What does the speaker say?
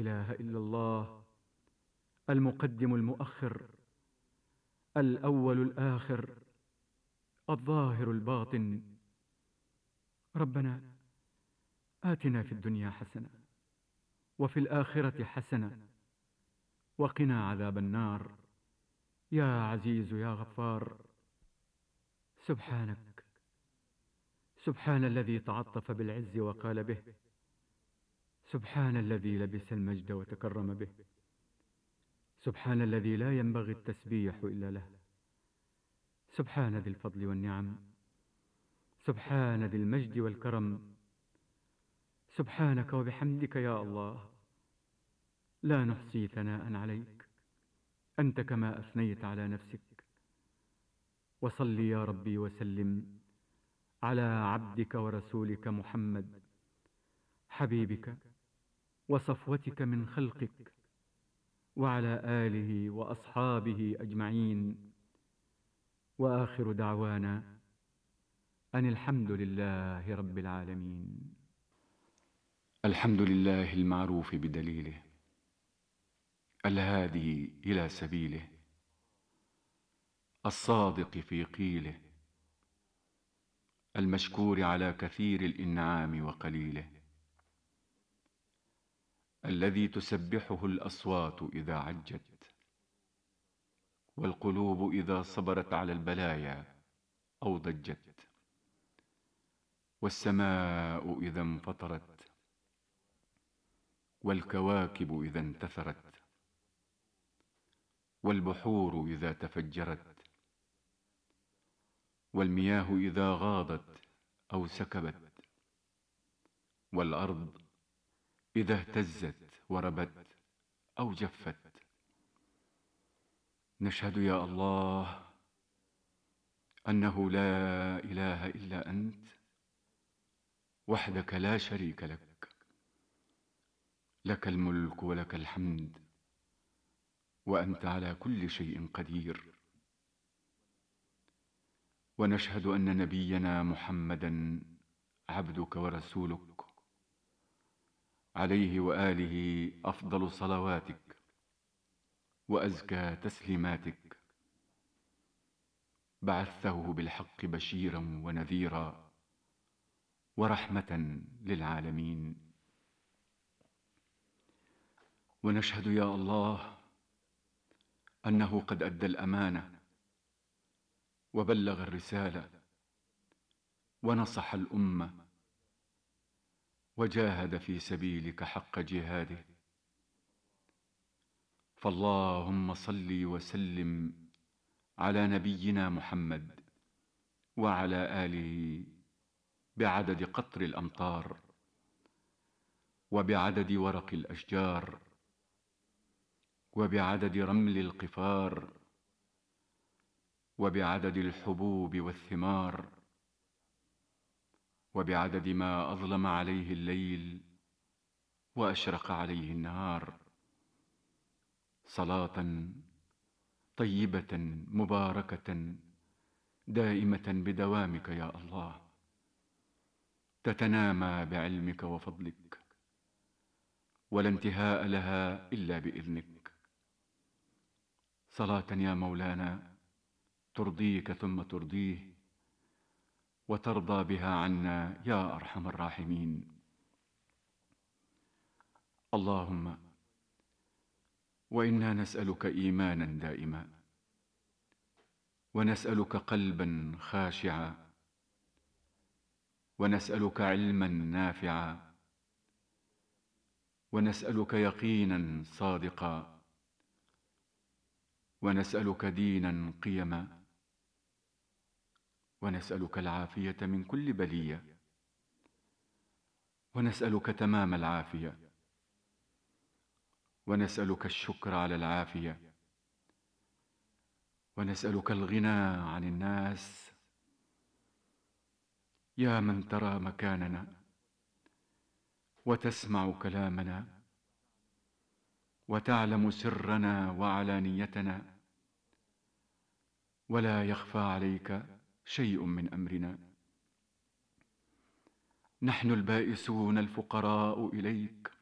إله إلا الله، المقدم المؤخر، الأول الآخر، الظاهر الباطن. ربنا آتنا في الدنيا حسنة وفي الآخرة حسنة وقنا عذاب النار، يا عزيز يا غفار. سبحانك، سبحان الذي تعطف بالعز وقال به، سبحان الذي لبس المجد وتكرم به، سبحان الذي لا ينبغي التسبيح إلا له، سبحان ذي الفضل والنعم، سبحان ذي المجد والكرم. سبحانك وبحمدك يا الله، لا نحصي ثناء عليك، أنت كما أثنيت على نفسك. وصل يا ربي وسلم على عبدك ورسولك محمد، حبيبك وصفوتك من خلقك، وعلى آله وأصحابه أجمعين. وآخر دعوانا أن الحمد لله رب العالمين. الحمد لله المعروف بدليله، الهادي إلى سبيله، الصادق في قيله، المشكور على كثير الإنعام وقليله، الذي تسبحه الأصوات إذا عجت، والقلوب إذا صبرت على البلايا أو ضجت، والسماء إذا انفطرت، والكواكب إذا انتثرت، والبحور إذا تفجرت، والمياه إذا غاضت أو سكبت، والأرض إذا اهتزت وربت أو جفت. نشهد يا الله أنه لا إله إلا أنت، وحدك لا شريك لك، لك الملك ولك الحمد، وأنت على كل شيء قدير. ونشهد أن نبينا محمدا عبدك ورسولك، عليه وآله أفضل صلواتك وأزكى تسليماتك، بعثته بالحق بشيرا ونذيرا ورحمة للعالمين. ونشهد يا الله أنه قد أدى الأمانة وبلغ الرسالة ونصح الأمة وجاهد في سبيلك حق جهاده. فاللهم صل وسلم على نبينا محمد وعلى آله بعدد قطر الأمطار، وبعدد ورق الأشجار، وبعدد رمل القفار، وبعدد الحبوب والثمار، وبعدد ما أظلم عليه الليل وأشرق عليه النهار، صلاة طيبة مباركة دائمة بدوامك يا الله، تتنامى بعلمك وفضلك، ولا انتهاء لها إلا بإذنك. صلاة يا مولانا ترضيك ثم ترضيه، وترضى بها عنا يا أرحم الراحمين. اللهم وإنا نسألك إيمانا دائما، ونسألك قلبا خاشعا، ونسألك علما نافعا، ونسألك يقينا صادقا، ونسألك دينا قيما، ونسألك العافية من كل بلية، ونسألك تمام العافية، ونسألك الشكر على العافية، ونسألك الغنى عن الناس. يا من ترى مكاننا وتسمع كلامنا وتعلم سرنا وعلانيتنا، ولا يخفى عليك شيء من أمرنا. نحن البائسون الفقراء إليك،